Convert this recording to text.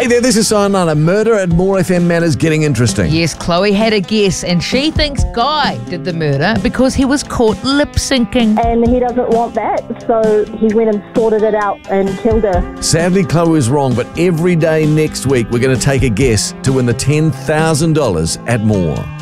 Hey there, this is Cyanana. Murder at More FM Matters getting interesting. Yes, Chloe had a guess, and she thinks Guy did the murder because he was caught lip-syncing. And he doesn't want that, so he went and sorted it out and killed her. Sadly, Chloe is wrong, but every day next week we're going to take a guess to win the $10,000 at More.